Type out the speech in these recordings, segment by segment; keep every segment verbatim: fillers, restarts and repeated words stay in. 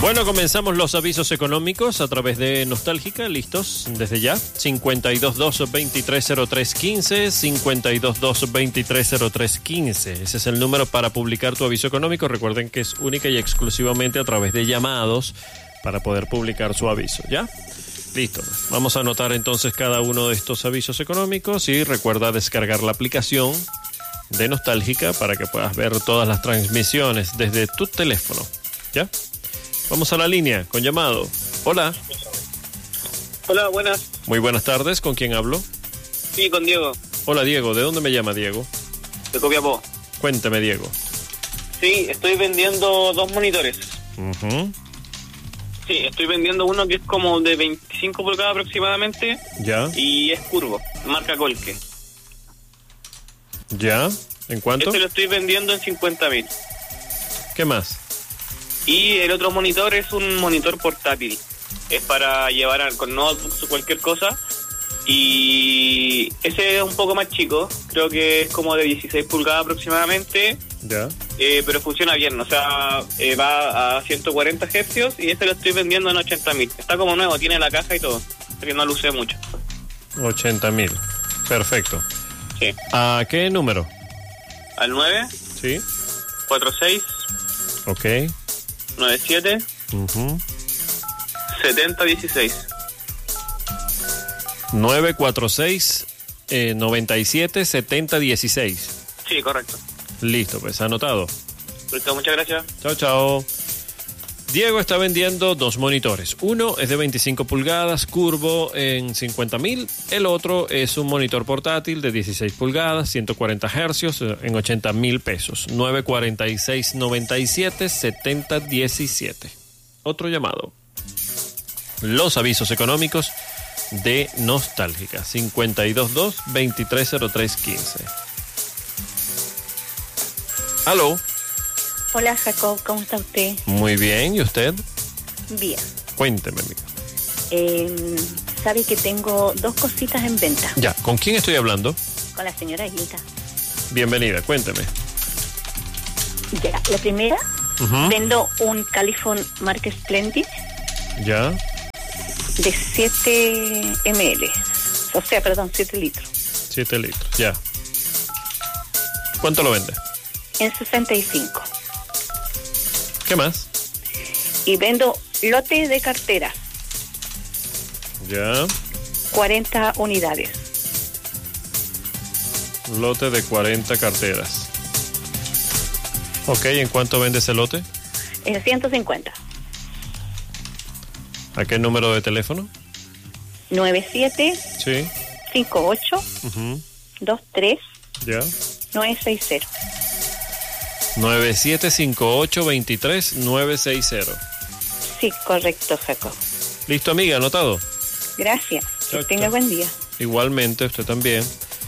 Bueno, comenzamos los avisos económicos a través de Nostálgica, listos desde ya. cincuenta y dos dos, veintitrés cero tres quince, cincuenta y dos dos, veintitrés cero tres quince. Ese es el número para publicar tu aviso económico. Recuerden que es única y exclusivamente a través de llamados para poder publicar su aviso, ¿ya? Listo. Vamos a anotar entonces cada uno de estos avisos económicos y recuerda descargar la aplicación de Nostálgica para que puedas ver todas las transmisiones desde tu teléfono, ¿ya? Vamos a la línea con llamado. Hola. Hola, buenas. Muy buenas tardes. ¿Con quién hablo? Sí, con Diego. Hola, Diego. ¿De dónde me llama, Diego? De Copiapó. Cuéntame, Diego. Sí, estoy vendiendo dos monitores. Uh-huh. Sí, estoy vendiendo uno que es como de veinticinco pulgadas aproximadamente. Ya. Y es curvo, marca Colque. Ya. ¿En cuánto? Este lo estoy vendiendo en cincuenta mil. ¿Qué más? Y el otro monitor es un monitor portátil. Es para llevar a, con notebooks o cualquier cosa. Y ese es un poco más chico. Creo que es como de dieciséis pulgadas aproximadamente. Ya. Eh, pero funciona bien. O sea, eh, va a ciento cuarenta hercios. Y este lo estoy vendiendo en ochenta mil. Está como nuevo, tiene la caja y todo. Porque no lo usé mucho. ochenta mil. Perfecto. Sí. ¿A qué número? Al nueve. Sí. cuarenta y seis. Ok. noventa y siete. Uh-huh. setenta dieciséis. nueve cuatro seis, eh, noventa y siete, setenta dieciséis. Sí, correcto. Listo, pues anotado. Listo, muchas gracias. Chao, chao. Diego está vendiendo dos monitores. Uno es de veinticinco pulgadas, curvo en cincuenta mil. El otro es un monitor portátil de dieciséis pulgadas, ciento cuarenta hercios en ochenta mil pesos. nueve cuarenta y seis, noventa y siete, setenta diecisiete. Otro llamado. Los avisos económicos de Nostálgica. cincuenta y dos dos, veintitrés cero tres quince. Aló. Hola, Jacob, ¿cómo está usted? Muy bien, ¿y usted? Bien. Cuénteme, amiga. Eh, sabe que tengo dos cositas en venta. Ya, ¿con quién estoy hablando? Con la señora Hilda. Bienvenida, cuénteme. Ya, la primera, Uh-huh. vendo un Califón marca Splendid Ya, de siete mililitros. O sea, perdón, siete litros. siete litros, ya. ¿Cuánto lo vende? En sesenta y cinco. ¿Qué más? Y vendo lote de cartera, Ya, cuarenta unidades. lote de cuarenta carteras. Ok, ¿en cuánto vende ese lote? En ciento cincuenta. ¿A qué número de teléfono? nueve siete Sí. cinco ocho Uh-huh. dos tres Ya. nueve seis cero. nueve siete cinco ocho, dos tres nueve seis cero. Sí, correcto, Jacob. Listo, amiga, anotado. Gracias. Chao, Que tenga chao. buen día. Igualmente, usted también.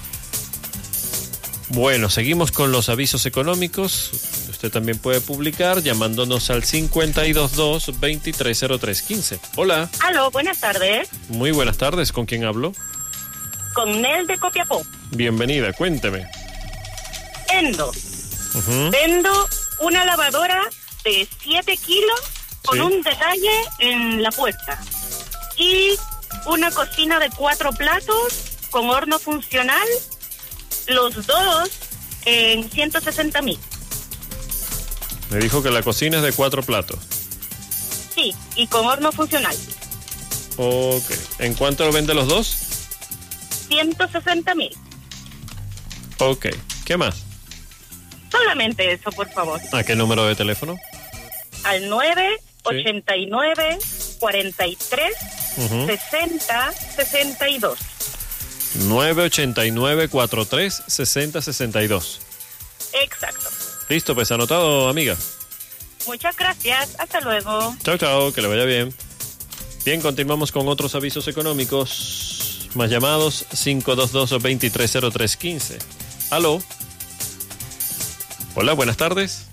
Bueno, seguimos con los avisos económicos. Usted también puede publicar llamándonos al cincuenta y dos dos, veintitrés cero tres quince. Hola. Aló, buenas tardes. Muy buenas tardes. ¿Con quién hablo? Con Nel de Copiapó. Bienvenida, cuénteme. Endo. Uh-huh. Vendo una lavadora de siete kilos con Sí. un detalle en la puerta. Y una cocina de cuatro platos con horno funcional. Los dos en ciento sesenta mil. Me dijo que la cocina es de cuatro platos. Sí, y con horno funcional. Ok. ¿En cuánto lo vende los dos? ciento sesenta mil. Ok. ¿Qué más? Solamente eso, por favor. ¿A qué número de teléfono? Al nueve ochenta y nueve cuarenta y tres Uh-huh. sesenta sesenta y dos. nueve ochenta y nueve, cuarenta y tres, sesenta sesenta y dos. Exacto. Listo, pues anotado, amiga. Muchas gracias. Hasta luego. Chao, chao, que le vaya bien. Bien, continuamos con otros avisos económicos. Más llamados, cinco dos dos, veintitrés cero tres quince. Aló. Hola, buenas tardes.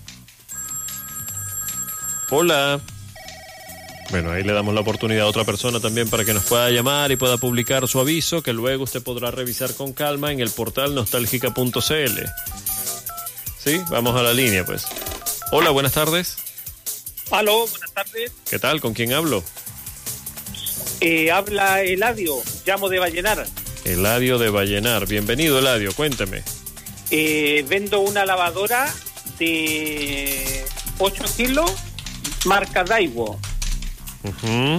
Hola. Bueno, ahí le damos la oportunidad a otra persona también para que nos pueda llamar y pueda publicar su aviso, que luego usted podrá revisar con calma en el portal nostálgica punto c l. Sí, vamos a la línea, pues. Hola, buenas tardes. Aló, buenas tardes. ¿Qué tal? ¿Con quién hablo? Eh, habla Eladio, llamo de Vallenar. Eladio de Vallenar. Bienvenido, Eladio, cuénteme. Eh, vendo una lavadora de ocho kilos, marca Daiwo, Uh-huh.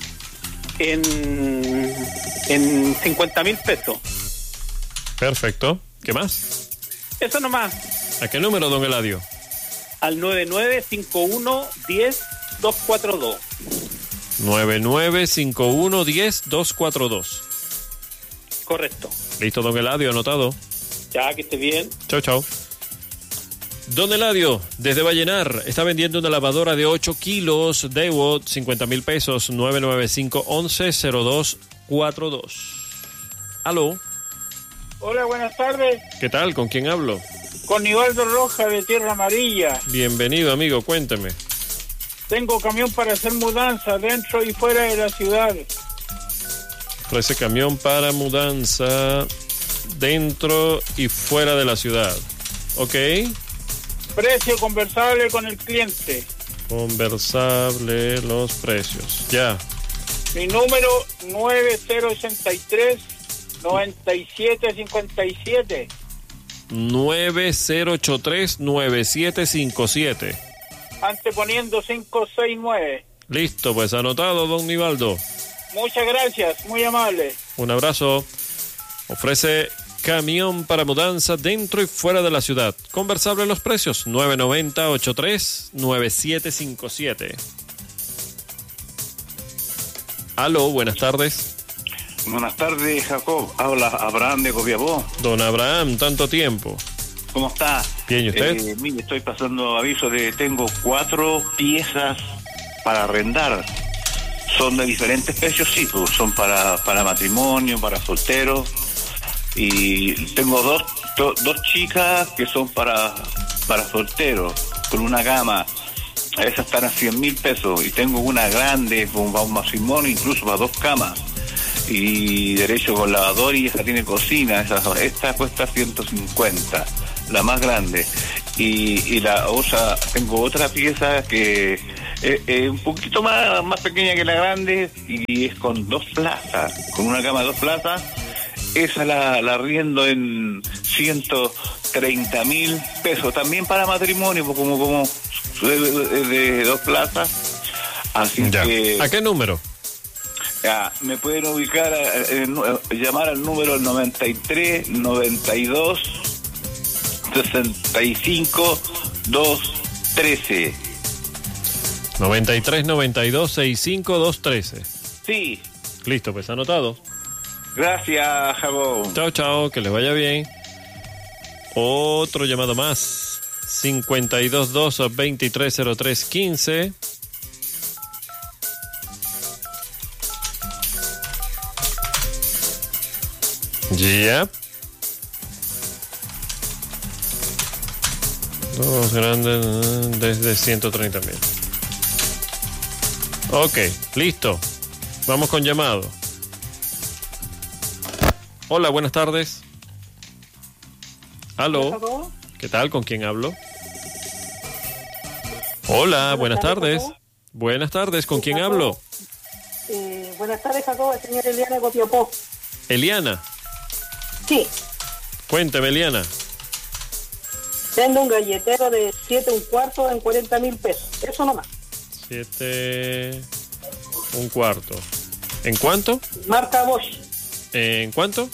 en, en cincuenta mil pesos. Perfecto. ¿Qué más? Eso nomás. ¿A qué número, don Eladio? Al nueve nueve cinco uno uno cero dos cuatro dos. nueve nueve cinco uno uno cero dos cuatro dos. Correcto. Listo, don Eladio, anotado. Ya, que esté bien. Chau, chau. Don Eladio, desde Vallenar, está vendiendo una lavadora de ocho kilos, Daiwo, cincuenta mil pesos, nueve nueve cinco once cero dos cuatro dos. Aló, Hola, buenas tardes. ¿qué tal? ¿Con quién hablo? Con Nivaldo Roja de Tierra Amarilla. Bienvenido, amigo, cuénteme. Tengo camión para hacer mudanza dentro y fuera de la ciudad. Ofrece camión para mudanza dentro y fuera de la ciudad. Ok. Precio conversable con el cliente. Conversable los precios. Ya. Mi número nueve cero ocho tres nueve siete cinco siete. nueve cero ocho tres nueve siete cinco siete. Anteponiendo cinco seis nueve. Listo, pues anotado, don Nivaldo. Muchas gracias, muy amable. Un abrazo. Ofrece camión para mudanza dentro y fuera de la ciudad. Conversable los precios. nueve nueve cero ocho tres nueve siete cinco siete. Aló, buenas tardes. Buenas tardes, Jacob. Habla Abraham de Copiapó. Don Abraham, tanto tiempo. ¿Cómo está? Bien, ¿y usted? Eh, mire, estoy pasando aviso de... Tengo cuatro piezas para arrendar. Son de diferentes precios, sí, pues, son para, para matrimonio, para solteros. Y tengo dos, do, dos chicas que son para, para solteros, con una cama. Esas están a cien mil pesos. Y tengo una grande, con un matrimonio, incluso para dos camas. Y derecho con lavador, y esa tiene cocina. Esa, esta cuesta ciento cincuenta, la más grande. Y, y la otra, tengo otra pieza que es, es un poquito más, más pequeña que la grande, y es con dos plazas, con una cama de dos plazas. Esa la, la arriendo en ciento treinta mil pesos, también para matrimonio, como, como de, de, de dos plazas. Así Ya. que... ¿A qué número? Ya, me pueden ubicar, eh, eh, llamar al número noventa y tres, noventa y dos, sesenta y cinco, dos, trece. noventa y tres noventa y dos sesenta y cinco dos trece. Sí, Listo, pues anotado. gracias, Jabón. Chao, chao, que les vaya bien. Otro llamado más. cincuenta y dos dos veintitrés cero tres quince. Ya. Dos grandes desde ciento treinta mil. Ok, listo. Vamos con llamado. Hola, buenas tardes. Aló. ¿Qué tal? ¿Con quién hablo? Hola, buenas tardes. Buenas tardes, ¿con quién hablo? Eh, buenas tardes, Jacob, el señor Eliana de Copiapó. Eliana. Sí, Cuénteme, Eliana. vendo un galletero de siete un cuarto en cuarenta mil pesos. Eso nomás. Siete... Un cuarto. ¿En cuánto? Marca Bosch. ¿En cuánto?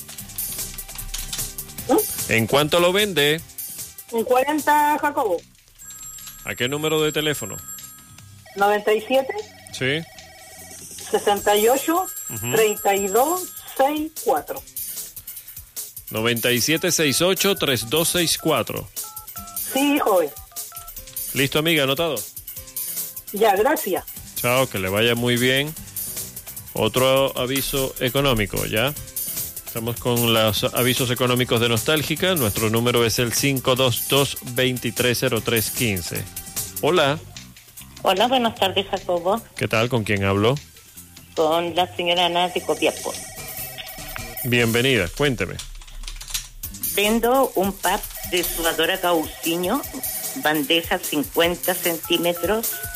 ¿Mm? ¿En cuánto lo vende? En cuarenta, Jacobo. ¿A qué número de teléfono? noventa y siete, Sí. sesenta y ocho, Ujú. treinta y dos, sesenta y cuatro. noventa y siete sesenta y ocho treinta y dos sesenta y cuatro. Sí, joven. Listo, amiga, anotado. Ya, gracias. Chao, que le vaya muy bien. Otro aviso económico, ¿ya? Estamos con los avisos económicos de Nostálgica. Nuestro número es el cinco dos dos veintitrés cero tres quince. Hola, Hola, buenas tardes, Jacobo. ¿qué tal? ¿Con quién hablo? Con la señora Ana de Copiapó. Bienvenida, cuénteme. Vendo un pack de sudadora Cauciño, bandeja cincuenta centímetros,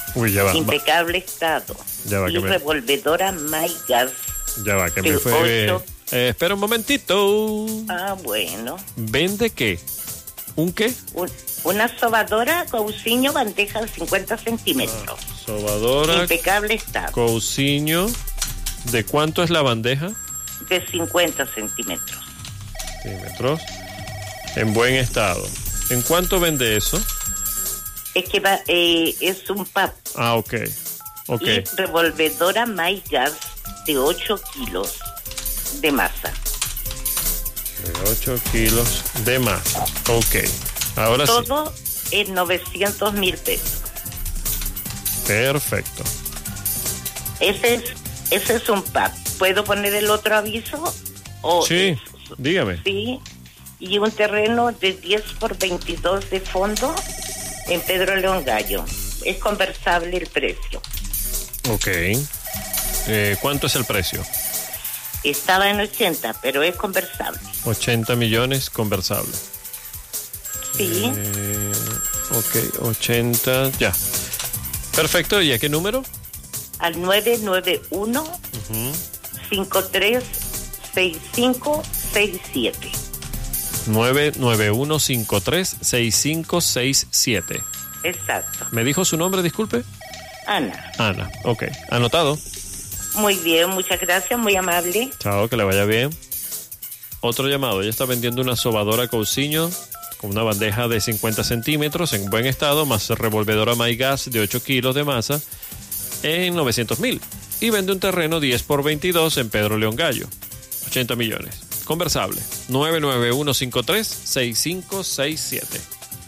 Uy, ya va. Impecable estado. Ya va, y que me... revolvedora MyGas. Ya va, que de me fue... ocho. Eh, espera un momentito. Ah, bueno. ¿Vende qué? ¿Un qué? Un- una sobadora Cousiño bandeja de cincuenta centímetros. Ah, sobadora. Impecable estado. Cousiño. ¿De cuánto es la bandeja? De cincuenta centímetros. Centímetros. En buen estado. ¿En cuánto vende eso? Es que va, eh, es un pap. Ah, ok. Ok. Y revolvedora MyGas de ocho kilos de masa. De ocho kilos de masa. Ok. Ahora sí. Todo en novecientos mil pesos. Perfecto. Ese es, ese es un pack. ¿Puedo poner el otro aviso? O Sí, es- dígame. sí. Y un terreno de diez por veintidós de fondo en Pedro León Gallo. Es conversable el precio. Ok. Eh, ¿Cuánto es el precio? Estaba en ochenta, pero es conversable. ochenta millones conversable. Sí. Eh, ok, ochenta, ya. Perfecto, ¿y a qué número? Al nueve nueve uno, Ujú. cinco tres seis cinco seis siete. nueve nueve uno cinco tres seis cinco seis siete. Exacto. ¿Me dijo su nombre, disculpe? Ana. Ana, ok. Anotado. Muy bien, muchas gracias, muy amable. Chao, que le vaya bien. Otro llamado, ella está vendiendo una sobadora Cousiño con una bandeja de cincuenta centímetros en buen estado, más revolvedora MyGas de ocho kilos de masa en novecientos mil. Y vende un terreno diez por veintidós en Pedro León Gallo, ochenta millones. Conversable, nueve nueve uno cinco tres seis cinco seis siete.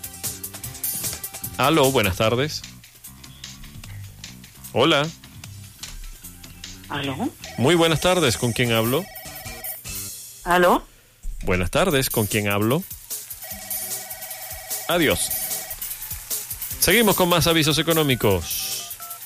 Aló, buenas tardes. Hola. ¿Aló? Muy buenas tardes, ¿con quién hablo? ¿Aló? Buenas tardes, ¿con quién hablo? Adiós. Seguimos con más avisos económicos.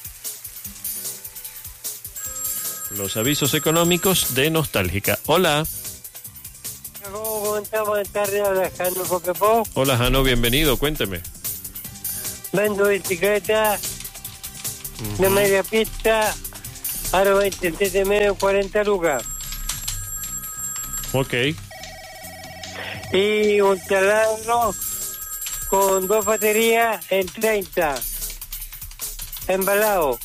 Los avisos económicos de Nostálgica. Hola. ¿Cómo estamos? Buenas tardes, habla Jano Coquepó. Hola, Jano, bienvenido, cuénteme. Vendo bicicleta de media pista, aro veintisiete medio, cuarenta lucas. Ok. Y un taladro con dos baterías en treinta. Embalado.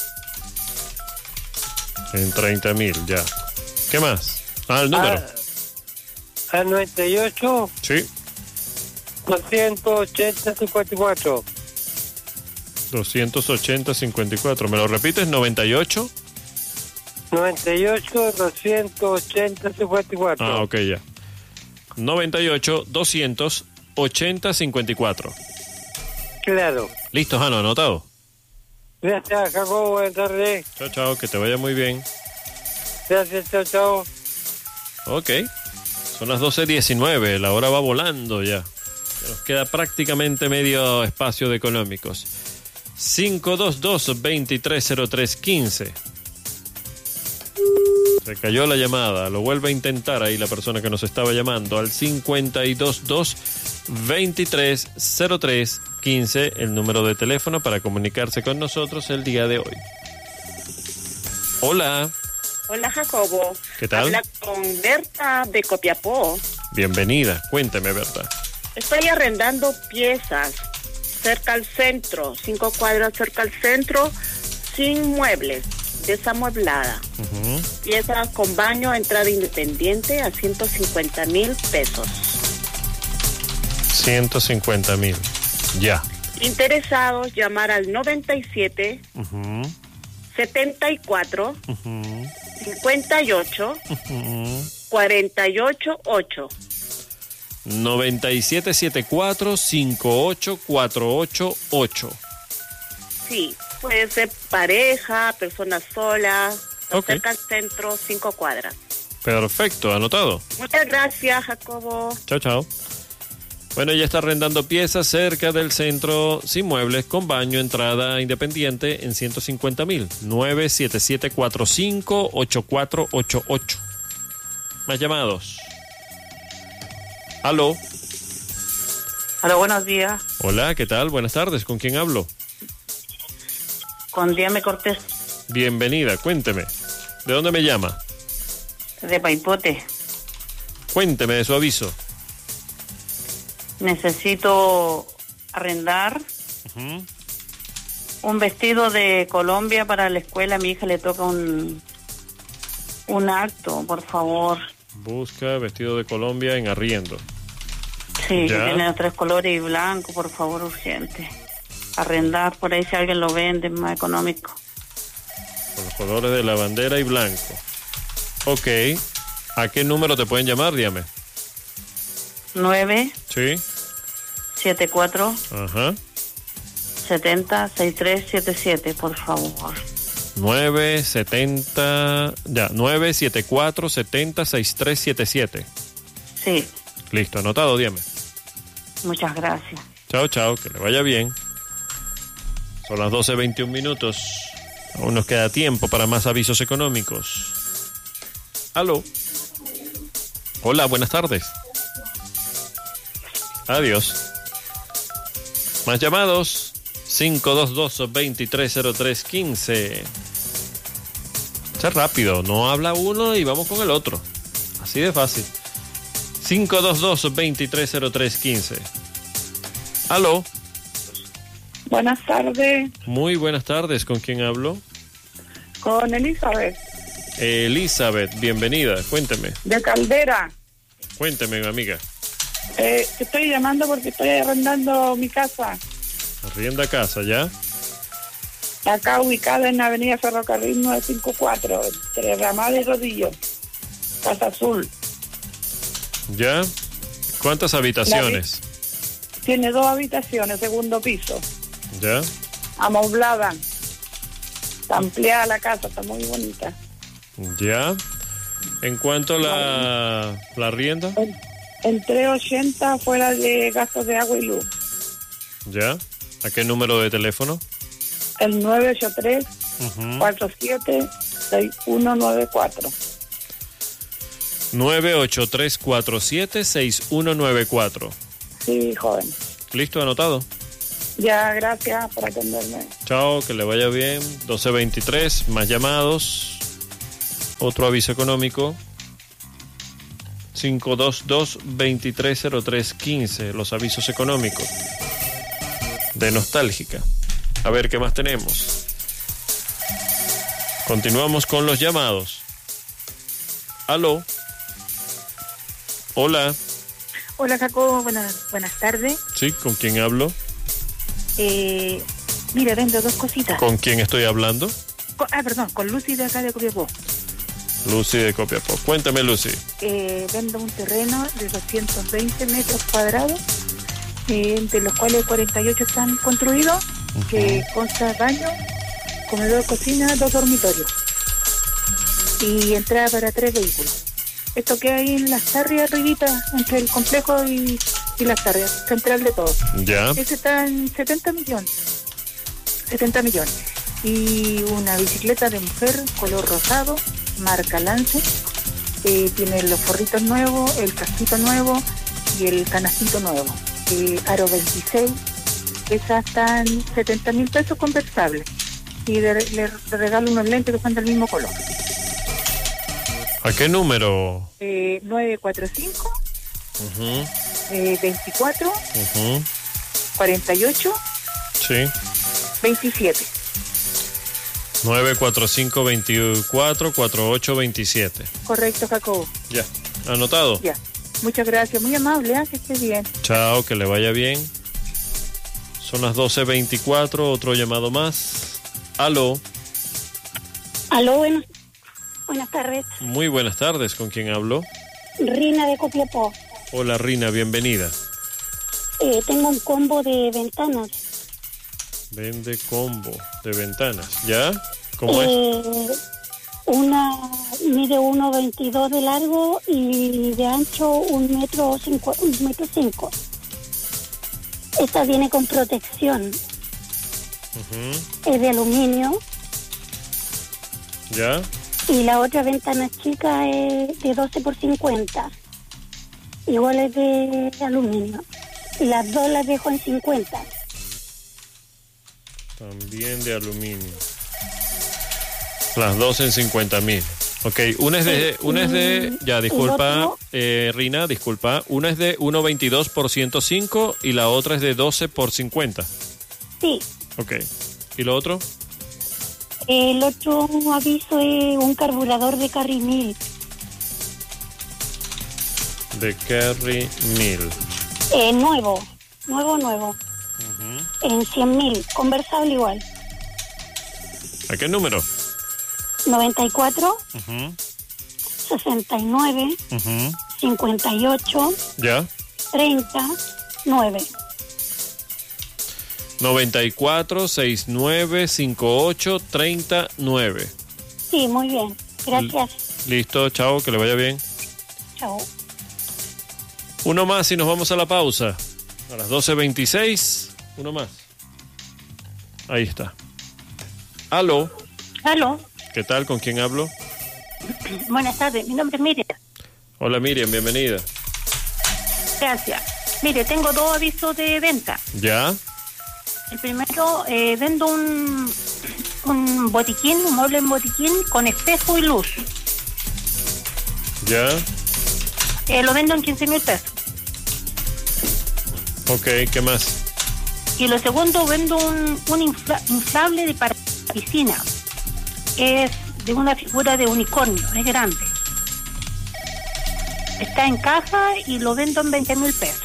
En treinta mil, ya. ¿Qué más? Ah, el número. A, a noventa y ocho. Sí. doscientos ochenta cincuenta y cuatro. doscientos ochenta cincuenta y cuatro. ¿Me lo repites? noventa y ocho. noventa y ocho, doscientos ochenta cincuenta y cuatro. Ah, ok, ya. noventa y ocho, doscientos ochenta cincuenta y cuatro. Claro. Listo, Jano, anotado. Gracias, Jacobo. Buenas tardes. Chao, chao, que te vaya muy bien. Gracias, chao, chao. Ok. Son las doce diecinueve, la hora va volando ya. Nos queda prácticamente medio espacio de económicos. cinco dos dos, dos tres cero tres uno cinco. Se cayó la llamada, lo vuelve a intentar ahí la persona que nos estaba llamando al cinco dos dos, dos tres cero tres uno cinco, el número de teléfono para comunicarse con nosotros el día de hoy. Hola, Hola, Jacobo. ¿qué tal? Habla con Berta de Copiapó. Bienvenida, cuénteme, Berta. Estoy arrendando piezas cerca al centro, cinco cuadras cerca al centro, sin muebles, desamueblada. Uh-huh. Piezas con baño, entrada independiente a ciento cincuenta mil pesos. ciento cincuenta mil. Ya. Interesados, llamar al noventa y siete, Uh-huh. setenta y cuatro, Uh-huh. cincuenta y ocho, Uh-huh. cuarenta y ocho ocho. noventa y siete setenta y cuatro, cincuenta y ocho, cuarenta y ocho ocho. Sí, puede ser pareja, persona sola, Ok. cerca al centro, cinco cuadras. Perfecto, anotado. Muchas gracias, Jacobo. Chao, chao. Bueno, ella está arrendando piezas cerca del centro sin muebles, con baño, entrada independiente en ciento cincuenta mil. nueve siete siete cuatro cinco ocho cuatro ocho ocho. Más llamados. Aló. Hola, buenos días. Hola, ¿qué tal? Buenas tardes. ¿Con quién hablo? con Diame Cortés. Bienvenida, cuénteme. ¿De dónde me llama? De Paipote. Cuénteme de su aviso. Necesito arrendar uh-huh. un vestido de Colombia para la escuela. A mi hija le toca un, un acto, por favor. Busca vestido de Colombia en arriendo. Sí, ¿Ya? que tiene los tres colores y blanco, por favor, urgente. Arrendar, por ahí si alguien lo vende, es más económico. Con los colores de la bandera y blanco. Ok. ¿A qué número te pueden llamar? Dígame. nueve Sí. siete cuatro Ajá. setenta sesenta y tres setenta y siete, por favor. nueve setenta Ya, nueve siete cuatro setenta sesenta y tres setenta y siete. Sí. Listo, anotado, dígame. Muchas gracias. Chao, chao, que le vaya bien. Son las doce veintiún minutos. Aún nos queda tiempo para más avisos económicos. Aló. Hola, buenas tardes. Adiós. Más llamados. cinco dos dos, veintitrés cero tres, quince. Sea rápido, no habla uno y vamos con el otro. Así de fácil. cinco dos dos, veintitrés cero tres, quince. Aló. Buenas tardes, Muy buenas tardes. ¿Con quién hablo? con Elizabeth, Elizabeth, bienvenida. Cuénteme. de Caldera. Cuénteme, mi amiga. Eh, te estoy llamando porque estoy arrendando mi casa, Arrienda casa, ¿ya? acá ubicada en la avenida Ferrocarril novecientos cincuenta y cuatro, entre Ramal y Rodillo, Casa Azul. ¿Ya? ¿Cuántas habitaciones? Tiene dos habitaciones, segundo piso, ¿Ya? amoblada. Está ampliada la casa, está muy bonita. ¿Ya? ¿En cuanto a la, la arrienda? Entre ochenta fuera de gastos de agua y luz. ¿Ya? ¿A qué número de teléfono? El nueve ocho tres, Ujú. cuatro siete, seis uno nueve cuatro. nueve ocho tres cuatro siete seis uno nueve cuatro. Sí, joven. ¿Listo? ¿Anotado? Ya, gracias por atenderme. Chao, que le vaya bien. doce veintitrés, más llamados. Otro aviso económico. cinco dos dos, veintitrés cero tres, quince. Los avisos económicos de Nostálgica. A ver qué más tenemos. Continuamos con los llamados. Aló. Hola. Hola, Jacobo, buenas, buenas tardes. Sí, ¿con quién hablo? Eh, mira, vendo dos cositas. ¿Con quién estoy hablando? Con- ah, perdón, con Lucy de acá de Copiapó. Lucy de Copiapó. Cuéntame, Lucy. Eh, vendo un terreno de doscientos veinte metros cuadrados, eh, de los cuales cuarenta y ocho están construidos, que consta baño, comedor, cocina, dos dormitorios y entrada para tres vehículos. Esto queda ahí en Las Tarrias, arribita, entre el complejo y, y Las Tarrias, central de todo. Ya. Ese está en setenta millones. setenta millones. Y una bicicleta de mujer, color rosado, marca Lance. Eh, tiene los forritos nuevos, el casquito nuevo y el canastito nuevo. Eh, aro veintiséis. Esa está en setenta mil pesos conversables. Y de- le regalo unos lentes que son del mismo color. ¿A qué número? Eh, nueve cuatro cinco, Ujú, eh, veinticuatro, ujú. cuarenta y ocho, Sí. veintisiete. nueve cuatro cinco, veinticuatro, cuarenta y ocho, veintisiete. Correcto, Jacobo. Ya. ¿Anotado? Ya. Muchas gracias. Muy amable, ¿eh? Que esté bien. Chao, que le vaya bien. Son las doce veinticuatro, otro llamado más. Aló. Aló, buenas, buenas tardes. Muy buenas tardes, ¿con quién hablo? Rina de Copiapó. Hola, Rina, bienvenida. Eh, tengo un combo de ventanas. Vende combo de ventanas. ¿Ya? ¿Cómo es? Eh, una mide uno veintidós de largo y de ancho un metro cinco, un metro cinco. Esta viene con protección. Ujú. Es de aluminio. ¿Ya? Y la otra ventana chica es de doce por cincuenta. Igual es de aluminio. Y las dos las dejo en cincuenta. También de aluminio. Las dos en cincuenta mil. Ok, una es de, una es de, ya, disculpa, eh, Rina, disculpa, una es de uno veintidós por ciento cinco y la otra es de doce por cincuenta. Sí. Ok, ¿y lo otro? El otro aviso es un carburador de Carry Mill. De Carry Mill. Eh, nuevo, nuevo, nuevo. Uh-huh. En cien mil, conversable igual. ¿A qué número? noventa y cuatro, Uh-huh. sesenta y nueve, Uh-huh. cincuenta y ocho, Ya. treinta, nueve. noventa y cuatro, sesenta y nueve, cincuenta y ocho, treinta y nueve. Sí, muy bien. Gracias. Listo, chao, que le vaya bien. Chao. Uno más y nos vamos a la pausa. A las doce veintiséis, uno más. Ahí está. Aló. Aló. ¿Qué tal? ¿Con quién hablo? Buenas tardes, mi nombre es Miriam. Hola Miriam, bienvenida. Gracias. Mire, tengo dos avisos de venta. ¿Ya? El primero, eh, vendo un, un botiquín, un mueble en botiquín con espejo y luz. ¿Ya? Eh, lo vendo en quince mil pesos. Ok, ¿qué más? Y lo segundo, vendo un, un infla, inflable de para piscina. Es de una figura de unicornio, es grande. Está en caja y lo vendo en veinte mil pesos.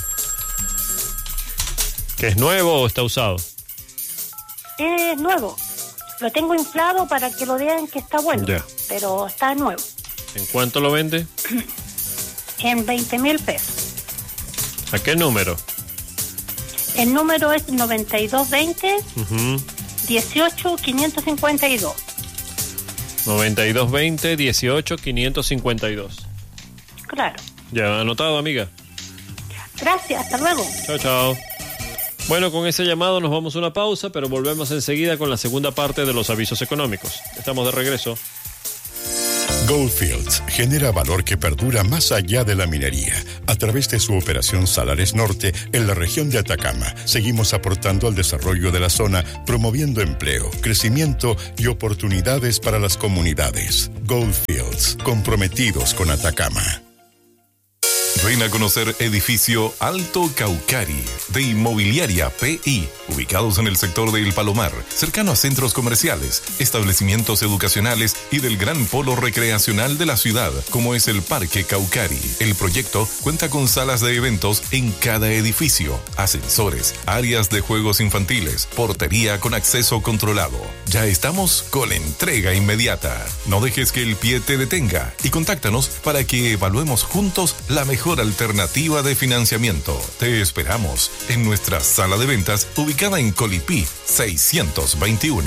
¿Que es nuevo o está usado? Es nuevo. Lo tengo inflado para que lo vean que está bueno. Ya. Pero está nuevo. ¿En cuánto lo vende? En veinte mil pesos. ¿A qué número? El número es noventa y dos veinte, Uh-huh. dieciocho, quinientos cincuenta y dos. noventa y dos veinte, dieciocho, quinientos cincuenta y dos. Claro. Ya, anotado, amiga. Gracias, hasta luego. Chao, chao. Bueno, con ese llamado nos vamos a una pausa, pero volvemos enseguida con la segunda parte de los avisos económicos. Estamos de regreso. Goldfields genera valor que perdura más allá de la minería. A través de su operación Salares Norte en la región de Atacama, seguimos aportando al desarrollo de la zona, promoviendo empleo, crecimiento y oportunidades para las comunidades. Goldfields, comprometidos con Atacama. Ven a conocer edificio Alto Caucari de Inmobiliaria P I, ubicados en el sector de El Palomar, cercano a centros comerciales, establecimientos educacionales y del gran polo recreacional de la ciudad, como es el Parque Caucari. El proyecto cuenta con salas de eventos en cada edificio, ascensores, áreas de juegos infantiles, portería con acceso controlado. Ya estamos con la entrega inmediata. No dejes que el pie te detenga y contáctanos para que evaluemos juntos la mejor alternativa de financiamiento. Te esperamos en nuestra sala de ventas ubicada en Colipí seiscientos veintiuno.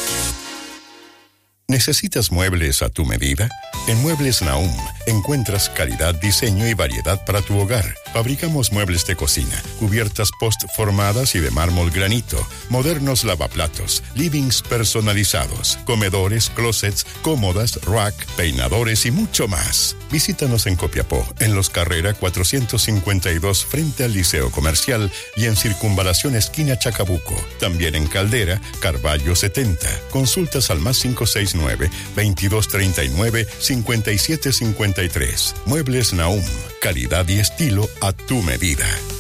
¿Necesitas muebles a tu medida? En Muebles Nahum encuentras calidad, diseño y variedad para tu hogar. Fabricamos muebles de cocina, cubiertas post-formadas y de mármol granito, modernos lavaplatos, livings personalizados, comedores, closets, cómodas, rack, peinadores y mucho más. Visítanos en Copiapó, en Los Carrera cuatrocientos cincuenta y dos frente al Liceo Comercial y en Circunvalación esquina Chacabuco. También en Caldera, Carballo setenta. Consultas al más cinco seis nueve, veintidós treinta y nueve, cincuenta y siete cincuenta y tres. Muebles Nahum, calidad y estilo a tu medida.